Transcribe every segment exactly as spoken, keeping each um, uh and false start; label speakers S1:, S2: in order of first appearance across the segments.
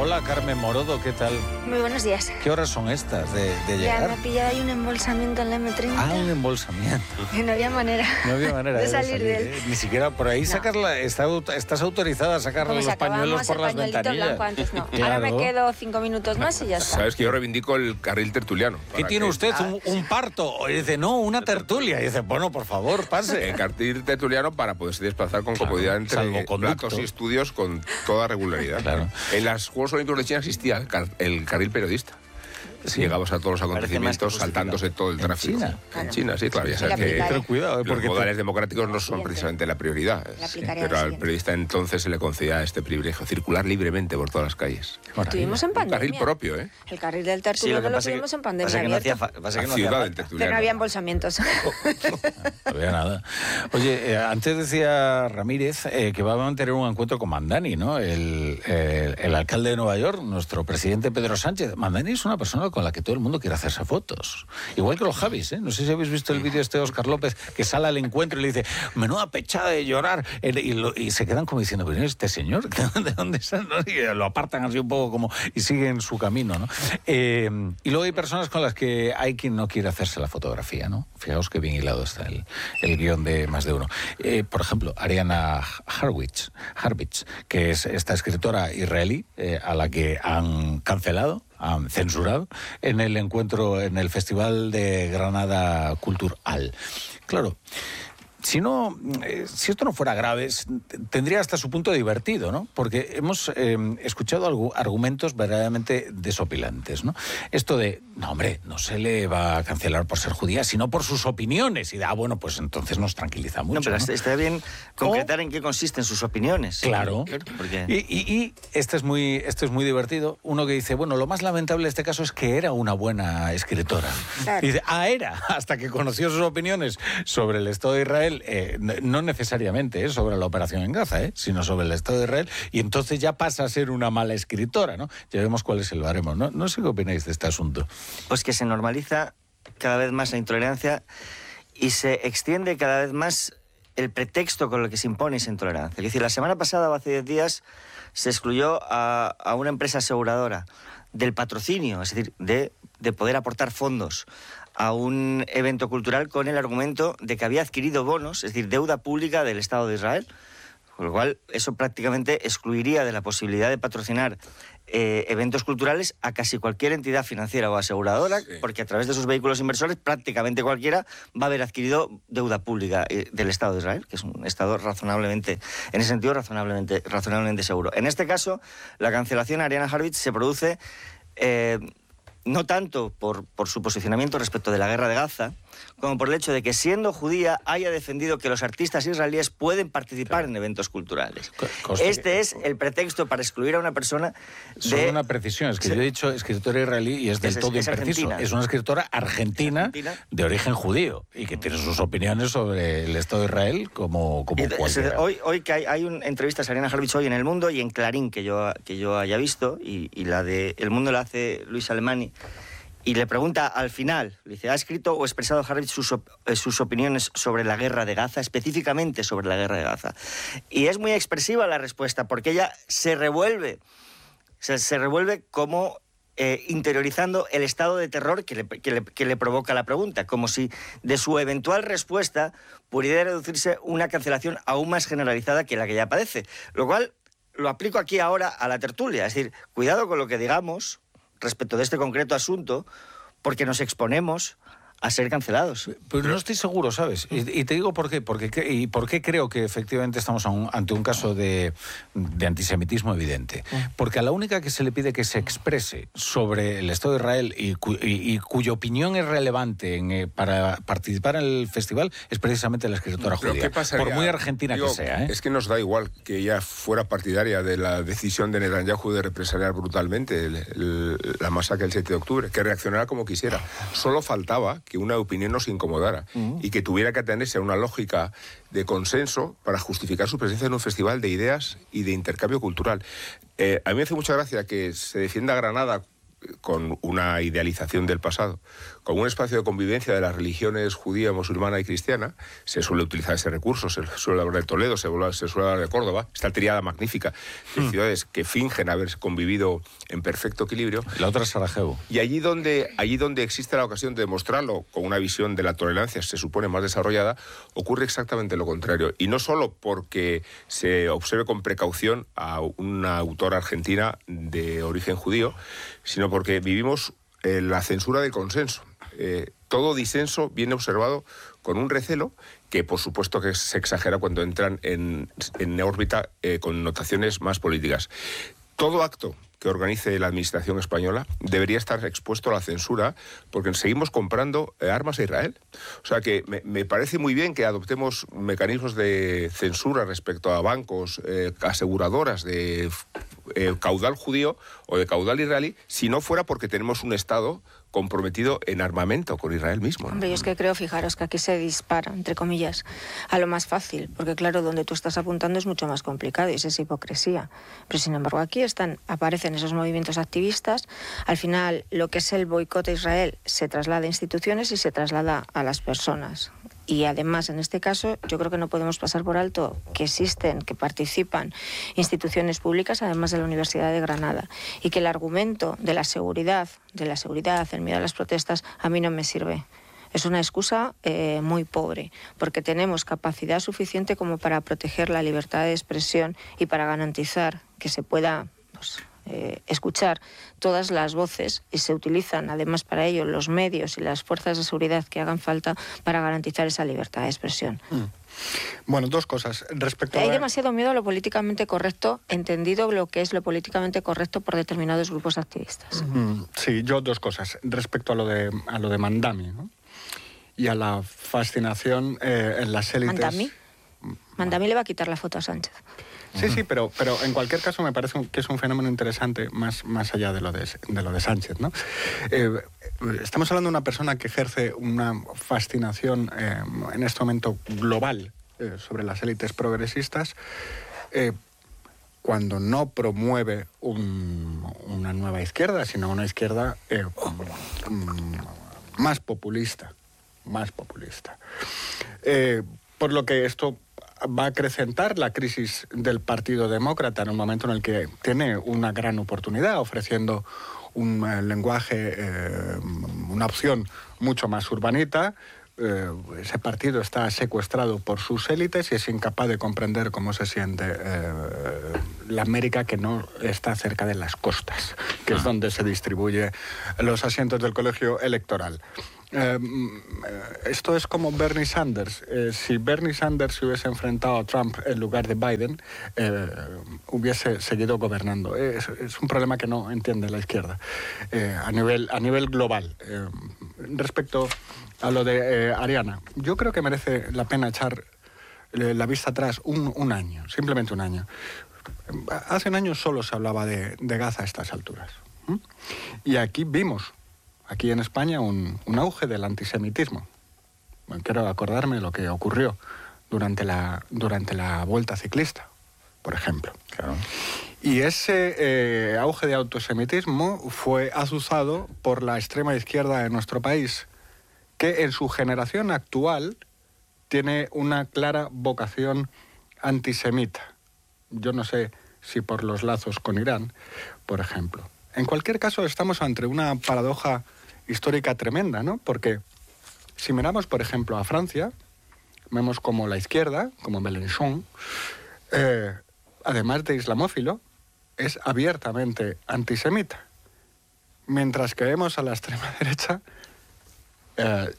S1: Hola, Carmen Morodo, ¿qué tal?
S2: Muy buenos días.
S1: ¿Qué horas son estas de, de llegar?
S2: Ya me ha pillado ahí un embolsamiento en la eme treinta.
S1: Ah, un embolsamiento.
S2: Que no había manera,
S1: no había manera
S2: de,
S1: de
S2: salir,
S1: salir
S2: de él.
S1: ¿eh? Ni siquiera por ahí
S2: no.
S1: sacarla, está, estás autorizada a sacar
S2: Como
S1: los pañuelos por las ventanillas.
S2: Blanco antes no.
S1: Claro.
S2: Ahora me quedo cinco minutos más y ya está.
S3: Sabes que yo reivindico el carril tertuliano.
S1: ¿Qué tiene
S3: que...
S1: usted? ¿Un, un parto? Y dice, no, una tertulia. Y dice, bueno, por favor, pase.
S3: El carril tertuliano para poderse desplazar con claro, comodidad entre platos y estudios con toda regularidad. Claro. En los Juegos Olímpicos de China existía el, car el carril periodista. Sí. Llegabas a todos los acontecimientos saltándose todo el tráfico.
S1: ¿En China?
S3: En China, sí, claro. Ya sabes
S2: que
S3: pero
S1: cuidado, ¿eh?
S3: Los modales te... democráticos no son precisamente la prioridad.
S2: Sí.
S3: Pero al periodista entonces se le concedía este privilegio, circular libremente por todas las calles.
S2: Lo tuvimos en pandemia.
S3: Un carril propio, ¿eh?
S2: El carril del tertuliano sí, lo, lo tuvimos que, en pandemia.
S4: Pasa que no hacía, pasa que no
S3: ciudad
S4: hacía
S3: del tertuliano.
S2: Pero no había embolsamientos.
S1: No había nada. Oye, eh, antes decía Ramírez eh, que va a mantener un encuentro con Mandani, ¿no? El, el, el alcalde de Nueva York, nuestro presidente Pedro Sánchez. Mandani es una persona con la que todo el mundo quiere hacerse fotos. Igual que los Javis, ¿eh? No sé si habéis visto el vídeo este de Óscar López, que sale al encuentro y le dice, menuda pechada de llorar. Y, lo, y se quedan como diciendo, pero este señor, ¿de dónde sale? Y lo apartan así un poco como y siguen su camino, ¿no? Eh, y luego hay personas con las que hay quien no quiere hacerse la fotografía, ¿no? Fijaos qué bien hilado está el, el guión de Más de Uno. Eh, por ejemplo, Ariana Harwitz, Harwitz, que es esta escritora israelí eh, a la que han cancelado, han censurado en el encuentro, en el Festival de Granada Cultural. Claro, si no, eh, si esto no fuera grave, tendría hasta su punto divertido, ¿no? Porque hemos eh, escuchado algo, argumentos verdaderamente desopilantes, ¿no? Esto de, no, hombre, no se le va a cancelar por ser judía, sino por sus opiniones. Y de, ah, bueno, pues entonces nos tranquiliza mucho.
S4: No, pero
S1: ¿no?
S4: Está bien concretar
S1: o,
S4: en qué consisten sus opinioes.
S1: Claro.
S4: Porque...
S1: Y, y, y este es muy, este es muy divertido. Uno que dice, bueno, lo más lamentable de este caso es que era una buena escritora. Claro. Y dice, ah, era, hasta que conoció sus opiniones sobre el Estado de Israel. Eh, no necesariamente eh, sobre la operación en Gaza, eh, sino sobre el Estado de Israel, y entonces ya pasa a ser una mala escritora, ¿no? Ya vemos cuál es el baremo, ¿no? No sé qué opináis de este asunto.
S4: Pues que se normaliza cada vez más la intolerancia y se extiende cada vez más el pretexto con el que se impone esa intolerancia. Es decir, la semana pasada o hace diez días se excluyó a, a una empresa aseguradora del patrocinio, es decir, de, de poder aportar fondos a un evento cultural con el argumento de que había adquirido bonos, es decir, deuda pública del Estado de Israel, con lo cual eso prácticamente excluiría de la posibilidad de patrocinar eh, eventos culturales a casi cualquier entidad financiera o aseguradora, sí. Porque a través de sus vehículos inversores prácticamente cualquiera va a haber adquirido deuda pública eh, del Estado de Israel, que es un Estado razonablemente, en ese sentido, razonablemente, razonablemente seguro. En este caso, la cancelación a Ariana Harwitz se produce... Eh, no tanto por, por su posicionamiento respecto de la guerra de Gaza, como por el hecho de que, siendo judía, haya defendido que los artistas israelíes pueden participar claro. en eventos culturales. Coste este que... es el pretexto para excluir a una persona de...
S1: Solo una precisión, es que sí. yo he dicho escritora israelí y es del es, todo es impreciso. Es una escritora argentina, argentina de origen judío y que tiene sus opiniones sobre el Estado de Israel como, como
S4: y,
S1: cualquiera.
S4: Hoy, hoy que hay, hay un, entrevistas a Ariana Harwitz hoy en El Mundo y en Clarín que yo, que yo haya visto, y, y la de El Mundo la hace Luis Alemani, y le pregunta al final, le dice, ¿ha escrito o expresado Harwitz sus, op sus opiniones sobre la guerra de Gaza, específicamente sobre la guerra de Gaza? Y es muy expresiva la respuesta, porque ella se revuelve, se, se revuelve como eh, interiorizando el estado de terror que le, que, le, que le provoca la pregunta, como si de su eventual respuesta pudiera reducirse una cancelación aún más generalizada que la que ya padece. Lo cual lo aplico aquí ahora a la tertulia, es decir, cuidado con lo que digamos respecto de este concreto asunto, porque nos exponemos a ser cancelados.
S1: Pero no estoy seguro, ¿sabes? Y, y te digo por qué, porque y por qué creo que efectivamente estamos a un, ante un caso de, de antisemitismo evidente. Porque a la única que se le pide que se exprese sobre el Estado de Israel y, cu, y, y cuya opinión es relevante en, eh, para participar en el festival es precisamente la escritora
S3: ¿Pero
S1: judía.
S3: qué pasaría?
S1: Por muy argentina Digo, que sea. ¿eh?
S3: Es que nos da igual que ella fuera partidaria de la decisión de Netanyahu de represaliar brutalmente el, el, la masacre del siete de octubre, que reaccionara como quisiera. Solo faltaba que una opinión nos incomodara uh-huh. y que tuviera que atenerse a una lógica de consenso para justificar su presencia en un festival de ideas y de intercambio cultural. Eh, a mí me hace mucha gracia que se defienda Granada con una idealización del pasado, como un espacio de convivencia de las religiones judía, musulmana y cristiana. Se suele utilizar ese recurso, se suele hablar de Toledo, se, se suele hablar de Córdoba, esta triada magnífica de mm. ciudades que fingen haber convivido en perfecto equilibrio.
S1: La otra es Sarajevo.
S3: Y allí donde, allí donde existe la ocasión de demostrarlo con una visión de la tolerancia, se supone más desarrollada, ocurre exactamente lo contrario. Y no solo porque se observe con precaución a una autora argentina de origen judío, sino porque vivimos eh, la censura del consenso. Eh, todo disenso viene observado con un recelo que, por supuesto, que se exagera cuando entran en, en órbita eh, connotaciones más políticas. Todo acto que organice la administración española debería estar expuesto a la censura porque seguimos comprando eh, armas a Israel. O sea que me, me parece muy bien que adoptemos mecanismos de censura respecto a bancos, eh, aseguradoras de eh, caudal judío o de caudal israelí, si no fuera porque tenemos un Estado comprometido en armamento con Israel mismo, ¿no?
S2: Hombre, yo es que creo, fijaros, que aquí se dispara, entre comillas, a lo más fácil, porque claro, donde tú estás apuntando es mucho más complicado y es esa hipocresía. Pero sin embargo aquí están, aparecen esos movimientos activistas, al final lo que es el boicot a Israel se traslada a instituciones y se traslada a las personas. Y además, en este caso, yo creo que no podemos pasar por alto que existen, que participan instituciones públicas, además de la Universidad de Granada, y que el argumento de la seguridad, de la seguridad, el miedo a las protestas, a mí no me sirve. Es una excusa eh, muy pobre, porque tenemos capacidad suficiente como para proteger la libertad de expresión y para garantizar que se pueda, pues, Eh, escuchar todas las voces, y se utilizan además para ello los medios y las fuerzas de seguridad que hagan falta para garantizar esa libertad de expresión.
S5: Mm. Bueno, dos cosas. Respecto
S2: Hay
S5: a...
S2: demasiado miedo a lo políticamente correcto, entendido lo que es lo políticamente correcto por determinados grupos activistas.
S5: Mm, sí, yo dos cosas. Respecto a lo de, a lo de Mandami, ¿no? Y a la fascinación eh, en las élites...
S2: ¿Mandami? Mandami le va a quitar la foto a Sánchez.
S5: Sí, sí, pero, pero en cualquier caso me parece que es un fenómeno interesante más, más allá de lo de, de lo de Sánchez, ¿no? Eh, estamos hablando de una persona que ejerce una fascinación eh, en este momento global eh, sobre las élites progresistas, eh, cuando no promueve un, una nueva izquierda, sino una izquierda eh, más populista, más populista. Eh, por lo que esto va a acrecentar la crisis del Partido Demócrata en un momento en el que tiene una gran oportunidad, ofreciendo un eh, lenguaje, eh, una opción mucho más urbanita. Eh, ese partido está secuestrado por sus élites y es incapaz de comprender cómo se siente eh, la América que no está cerca de las costas, que es donde se distribuyen los asientos del colegio electoral. Eh, esto es como Bernie Sanders. Eh, si Bernie Sanders se hubiese enfrentado a Trump en lugar de Biden, eh, hubiese seguido gobernando. Es, es un problema que no entiende la izquierda eh, a nivel, a nivel global. Eh, respecto a lo de eh, Ariana, yo creo que merece la pena echar eh, la vista atrás un, un año, simplemente un año. Hace un año solo se hablaba de, de Gaza a estas alturas. ¿Mm? Y aquí vimos aquí en España un, un auge del antisemitismo. Bueno, quiero acordarme de lo que ocurrió durante la, durante la Vuelta Ciclista, por ejemplo.
S1: Claro.
S5: Y ese eh, auge de antisemitismo fue azuzado por la extrema izquierda de nuestro país, que en su generación actual tiene una clara vocación antisemita. Yo no sé si por los lazos con Irán, por ejemplo. En cualquier caso, estamos ante una paradoja histórica tremenda, ¿no? Porque si miramos, por ejemplo, a Francia, vemos como la izquierda, como Mélenchon, eh, además de islamófilo, es abiertamente antisemita. Mientras que vemos a la extrema derecha eh,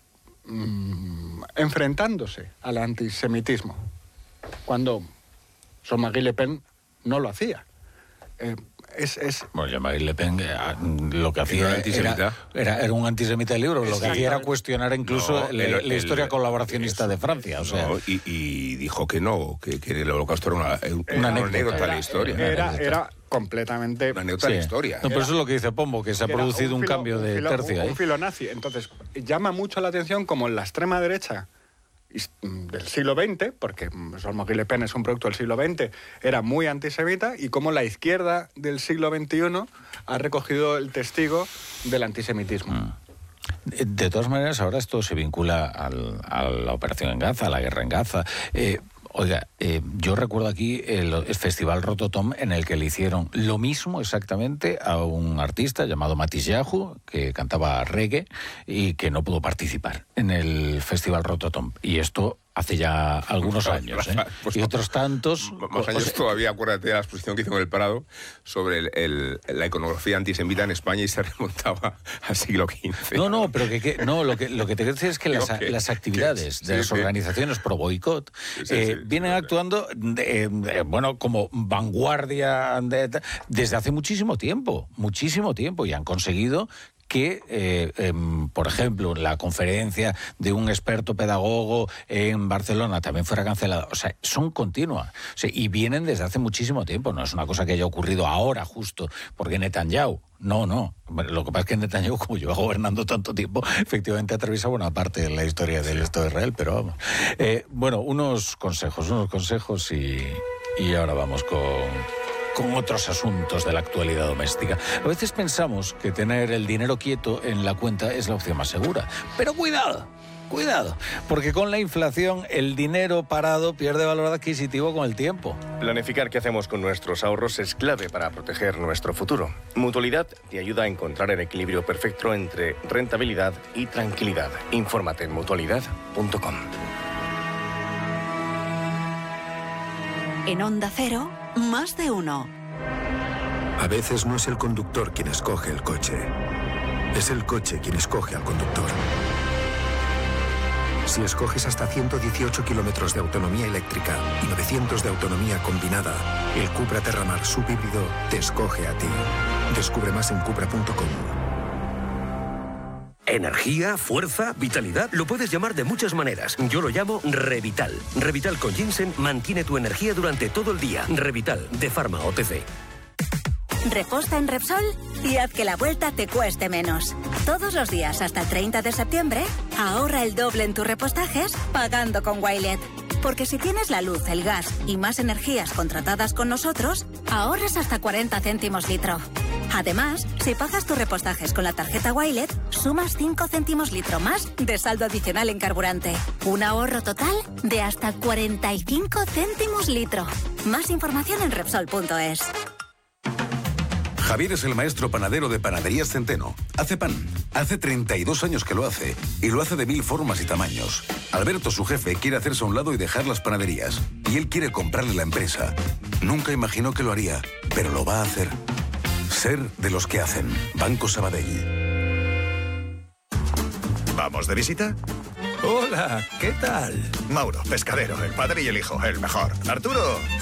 S5: mm, enfrentándose al antisemitismo, cuando Jean-Marie Le Pen no lo hacía. Eh, Es, es...
S1: Bueno, Jean-Marie Le Pen eh, lo que hacía
S3: era,
S1: era, era, era un antisemita de libro, lo que hacía era cuestionar incluso
S3: no,
S1: el,
S3: el,
S1: la historia
S3: el,
S1: colaboracionista
S3: eso,
S1: de Francia. O sea.
S3: No, y, y dijo que no, que, que el holocausto era una, una,
S1: una
S3: anécdota,
S1: anécdota
S3: de la historia.
S5: Era, era completamente...
S3: Una anécdota sí. de la historia.
S1: No, pero eso es lo que dice Pombo, que se ha producido un, filo, un cambio de
S5: un filo,
S1: tercio.
S5: Un,
S1: ¿eh?
S5: un filonazi. Entonces, llama mucho la atención como la extrema derecha del siglo veinte, porque Jean Marie Le Pen es un producto del siglo veinte, era muy antisemita, y cómo la izquierda del siglo veintiuno ha recogido el testigo del antisemitismo. Mm.
S1: De todas maneras, ahora esto se vincula al, a la operación en Gaza, a la guerra en Gaza. Eh, oiga, eh, yo recuerdo aquí el, el Festival Rototom, en el que le hicieron lo mismo exactamente a un artista llamado Matisyahu, que cantaba reggae y que no pudo participar en el Festival Rototom. Y esto hace ya algunos años, ¿eh?
S3: Pues
S1: y otros tantos...
S3: Más años todavía, acuérdate de la exposición que hizo en el Prado sobre el, el, la iconografía antisemita en España, y se remontaba al siglo quince.
S1: No, no, pero que, que no, lo que lo que te quiero decir es que las, que, las actividades que, de sí, las organizaciones sí. pro boicot sí, sí, eh, sí, vienen sí, actuando, de, de, bueno, como vanguardia de, desde hace muchísimo tiempo, muchísimo tiempo, y han conseguido que, eh, eh, por ejemplo, la conferencia de un experto pedagogo en Barcelona también fuera cancelada. O sea, son continuas. O sea, y vienen desde hace muchísimo tiempo. No es una cosa que haya ocurrido ahora justo porque Netanyahu. No, no. Lo que pasa es que Netanyahu, como lleva gobernando tanto tiempo, efectivamente atraviesa buena parte de la historia del Estado de Israel, pero vamos. Eh, bueno, unos consejos, unos consejos y, y ahora vamos con... con otros asuntos de la actualidad doméstica. A veces pensamos que tener el dinero quieto en la cuenta es la opción más segura. Pero cuidado, cuidado, porque con la inflación el dinero parado pierde valor adquisitivo con el tiempo.
S6: Planificar qué hacemos con nuestros ahorros es clave para proteger nuestro futuro. Mutualidad te ayuda a encontrar el equilibrio perfecto entre rentabilidad y tranquilidad. Infórmate en mutualidad punto com.
S7: En Onda Cero, más de uno.
S8: A veces no es el conductor quien escoge el coche. Es el coche quien escoge al conductor. Si escoges hasta ciento dieciocho kilómetros de autonomía eléctrica y novecientos de autonomía combinada, el Cupra Terramar subhíbrido te escoge a ti. Descubre más en cupra punto com.
S9: Energía, fuerza, vitalidad, lo puedes llamar de muchas maneras. Yo lo llamo Revital. Revital con ginseng mantiene tu energía durante todo el día. Revital, de Pharma O T C.
S7: Reposta en Repsol y haz que la vuelta te cueste menos. Todos los días hasta el treinta de septiembre, ahorra el doble en tus repostajes pagando con Wilet. Porque si tienes la luz, el gas y más energías contratadas con nosotros, ahorras hasta cuarenta céntimos litro. Además, si pagas tus repostajes con la tarjeta Wilet, sumas cinco céntimos litro más de saldo adicional en carburante. Un ahorro total de hasta cuarenta y cinco céntimos litro. Más información en Repsol punto es.
S10: Javier es el maestro panadero de Panaderías Centeno. Hace pan. Hace treinta y dos años que lo hace. Y lo hace de mil formas y tamaños. Alberto, su jefe, quiere hacerse a un lado y dejar las panaderías. Y él quiere comprarle la empresa. Nunca imaginó que lo haría, pero lo va a hacer. Ser de los que hacen. Banco Sabadell.
S11: ¿Vamos de visita?
S12: Hola, ¿qué tal?
S11: Mauro, pescadero, el padre y el hijo, el mejor. Arturo,